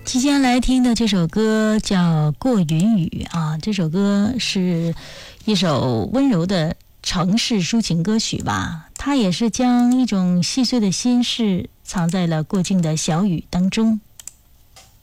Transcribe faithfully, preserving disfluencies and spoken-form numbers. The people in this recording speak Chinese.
即将来听的这首歌叫《过云雨》啊，这首歌是一首温柔的城市抒情歌曲吧，它也是将一种细碎的心事藏在了过境的小雨当中。